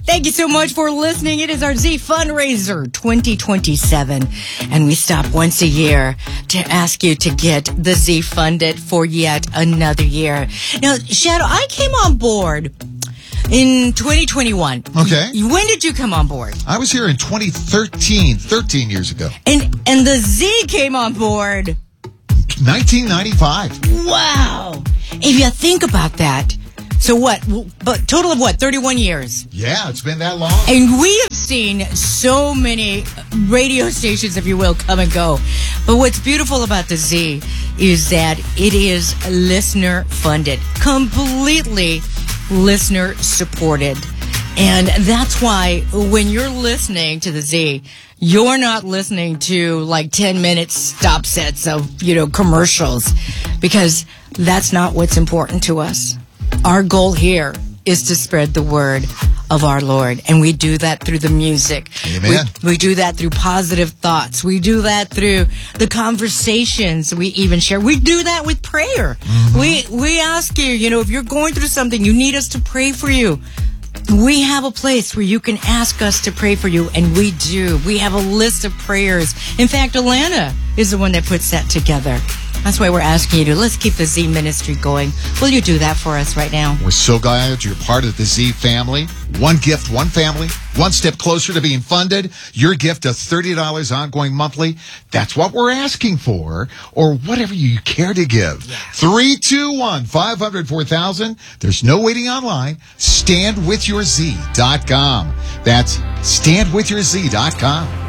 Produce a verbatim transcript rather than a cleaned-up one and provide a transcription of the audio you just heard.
Thank you so much for listening. It is our Z Fundraiser twenty twenty-seven. And we stop once a year to ask you to get the Z funded for yet another year. Now, Shadow, I came on board in twenty twenty-one. Okay. When did you come on board? I was here in twenty thirteen, thirteen years ago. And and the Z came on board nineteen ninety-five. Wow. If you think about that, so what? But total of what? thirty-one years. Yeah, it's been that long. And we have seen so many radio stations, if you will, come and go. But what's beautiful about the Z is that it is listener funded, completely listener supported. And that's why when you're listening to the Z, you're not listening to like ten minute stop sets of, you know, commercials, because that's not what's important to us. Our goal here is to spread the word of our Lord. And we do that through the music. Amen. We, we do that through positive thoughts. We do that through the conversations we even share. We do that with prayer. Mm-hmm. We, we ask you, you know, if you're going through something, you need us to pray for you. We have a place where you can ask us to pray for you, and we do. We have a list of prayers. In fact, Alana is the one that puts that together. That's why we're asking you to, let's keep the Z ministry going. Will you do that for us right now? We're so glad you're part of the Z family. One gift, one family, one step closer to being funded. Your gift of thirty dollars ongoing monthly. That's what we're asking for, or whatever you care to give. Yeah. three two one, five hundred, four thousand. There's no waiting online. stand with your z dot com. That's stand with your z dot com.